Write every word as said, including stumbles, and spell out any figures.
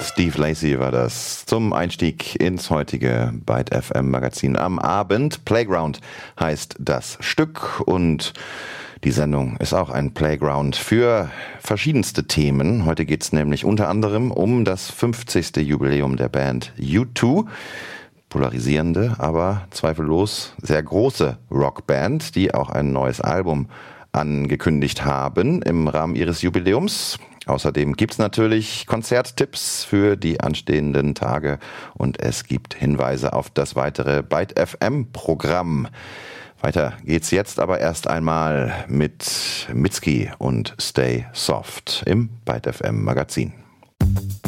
Steve Lacy war das zum Einstieg ins heutige Byte F M Magazin am Abend. Playground heißt das Stück und die Sendung ist auch ein Playground für verschiedenste Themen. Heute geht es nämlich unter anderem um das fünfzigste Jubiläum der Band U zwei. Polarisierende, aber zweifellos sehr große Rockband, die auch ein neues Album angekündigt haben im Rahmen ihres Jubiläums. Außerdem gibt's natürlich Konzerttipps für die anstehenden Tage und es gibt Hinweise auf das weitere Byte F M Programm. Weiter geht's jetzt aber erst einmal mit Mitski und Stay Soft im Byte F M Magazin.